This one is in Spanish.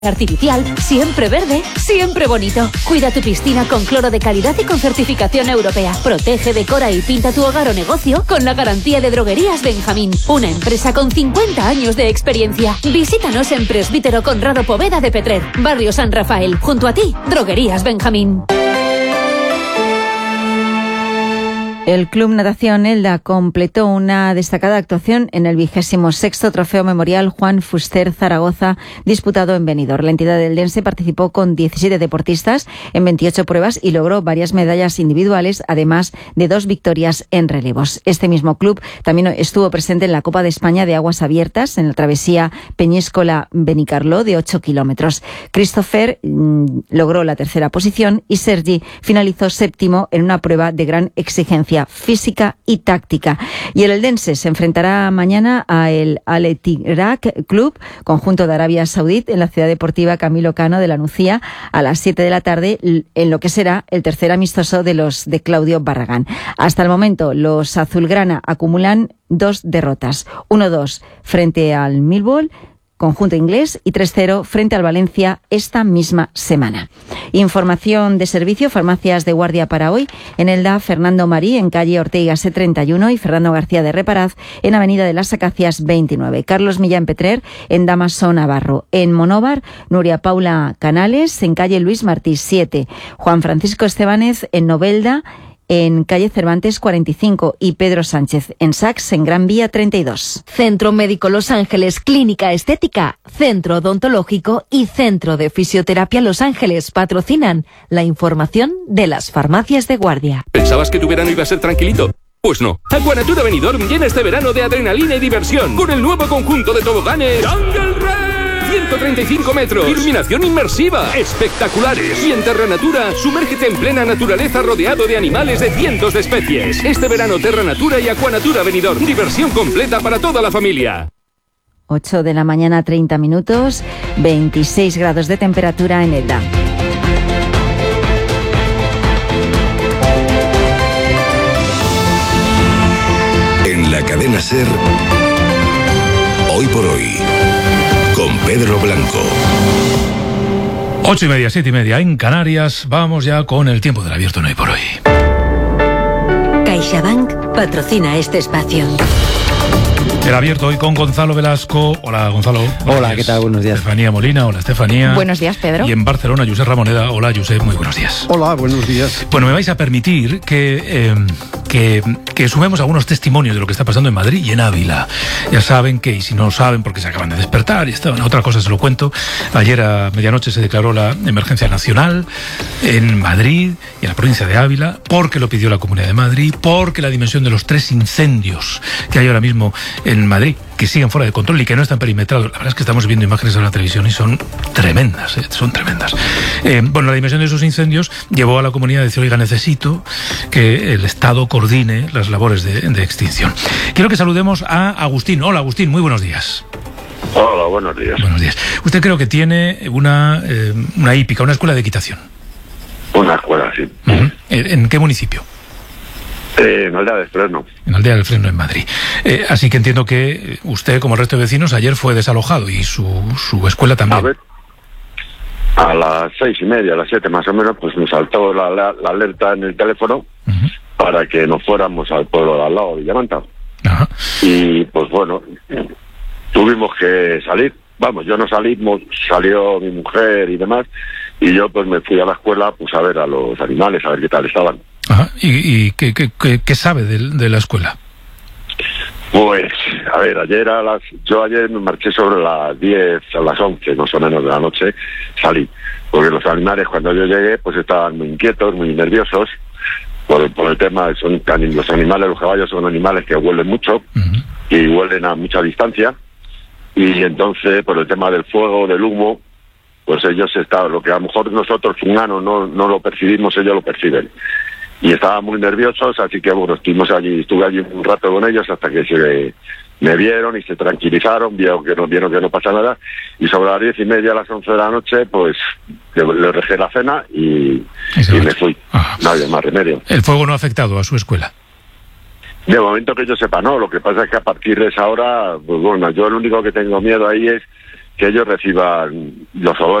artificial, siempre verde, siempre bonito. Cuida tu piscina con cloro de calidad y con certificación europea. Protege, decora y pinta tu hogar o negocio con la garantía de Droguerías Benjamín, una empresa con 50 años de experiencia. Visítanos en Presbítero Conrado Poveda de Petrer, Barrio San Rafael. Junto a ti, Droguerías Benjamín. El Club Natación Elda completó una destacada actuación en el 26º Trofeo Memorial Juan Fuster Zaragoza, disputado en Benidorm. La entidad eldense participó con 17 deportistas en 28 pruebas y logró varias medallas individuales, además de 2 victorias en relevos. Este mismo club también estuvo presente en la Copa de España de Aguas Abiertas, en la travesía Peñíscola-Benicarló de 8 kilómetros. Christopher logró la tercera posición y Sergi finalizó séptimo en una prueba de gran exigencia física y táctica. Y el eldense se enfrentará mañana a el Al Ittihad Club, conjunto de Arabia Saudí, en la ciudad deportiva Camilo Cano de la Nucía a las 7 de la tarde, en lo que será el tercer amistoso de los de Claudio Barragán. Hasta el momento, los azulgrana acumulan 2 derrotas, 1-2 frente al Millwall, conjunto inglés, y 3-0 frente al Valencia esta misma semana. Información de servicio, farmacias de guardia para hoy. En Elda, Fernando Marí, en calle Ortega C31, y Fernando García de Reparaz, en avenida de las Acacias 29. Carlos Millán Petrer, en Damaso Navarro. En Monóvar, Nuria Paula Canales, en calle Luis Martí 7. Juan Francisco Estebanez, en Novelda, en calle Cervantes 45, y Pedro Sánchez en Sax, en Gran Vía 32. Centro Médico Los Ángeles, Clínica Estética, Centro Odontológico y Centro de Fisioterapia Los Ángeles patrocinan la información de las farmacias de guardia. ¿Pensabas que tu verano iba a ser tranquilito? Pues no. Aquanatura Benidorm llena este verano de adrenalina y diversión con el nuevo conjunto de toboganes Jungle Race. 135 metros, iluminación inmersiva, espectaculares. Y en Terra Natura, sumérgete en plena naturaleza rodeado de animales de cientos de especies. Este verano Terra Natura y Aquanatura Benidorm, diversión completa para toda la familia. 8 de la mañana, 30 minutos, 26 grados de temperatura en Elda. En la cadena SER, hoy por hoy, con Pedro Blanco. 8:30, 7:30 en Canarias. Vamos ya con el tiempo del abierto en Hoy por Hoy. CaixaBank patrocina este espacio. El abierto hoy con Gonzalo Velasco. Hola, Gonzalo. Hola, ¿qué tal? Buenos días. Estefanía Molina. Hola, Estefanía. Buenos días, Pedro. Y en Barcelona, Josep Ramoneda. Hola, Josep. Muy buenos días. Hola, buenos días. Bueno, me vais a permitir que sumemos algunos testimonios de lo que está pasando en Madrid y en Ávila. Ya saben que, y si no lo saben porque se acaban de despertar y estaban, otra cosa se lo cuento, ayer a medianoche se declaró la emergencia nacional en Madrid y en la provincia de Ávila, porque lo pidió la Comunidad de Madrid, porque la dimensión de los 3 incendios que hay ahora mismo en Madrid, que siguen fuera de control y que no están perimetrados. La verdad es que estamos viendo imágenes en la televisión y son tremendas, son tremendas. Bueno, la dimensión de esos incendios llevó a la comunidad a decir, oiga, necesito que el Estado coordine las labores de extinción. Quiero que saludemos a Agustín. Hola, Agustín, muy buenos días. Hola, buenos días. Buenos días. Usted creo que tiene una hípica, una escuela de equitación. Una escuela, sí. Uh-huh. ¿En qué municipio? En Aldea del Freno. En Aldea del Freno, en Madrid. Así que entiendo que usted, como el resto de vecinos, ayer fue desalojado y su escuela también. A ver, a las 6:30, a las 7 más o menos, pues nos saltó la alerta en el teléfono para que nos fuéramos al pueblo de al lado, Villamanta. Ajá. Y pues bueno, tuvimos que salir. Vamos, yo no salimos, salió mi mujer y demás, y yo pues me fui a la escuela pues a ver a los animales, a ver qué tal estaban. Ajá. ¿Y qué sabe de la escuela? Pues, a ver, yo ayer me marché sobre las 10, a las 11 más o menos de la noche, salí, porque los animales cuando yo llegué pues estaban muy inquietos, muy nerviosos, por el tema, los animales, los caballos son animales que huelen mucho, y huelen a mucha distancia, y entonces por el tema del fuego, del humo, pues ellos estaban, lo que a lo mejor nosotros humanos no lo percibimos, ellos lo perciben. Y estaban muy nerviosos, así que bueno, estuve allí un rato con ellos hasta que me vieron y se tranquilizaron, vieron que no pasa nada, y sobre las 10:30, a las 11 de la noche, pues le dejé la cena y me fui. Ajá. No había más remedio. ¿El fuego no ha afectado a su escuela? De momento que yo sepa, no. Lo que pasa es que a partir de esa hora, pues bueno, yo lo único que tengo miedo ahí es que ellos reciban los olores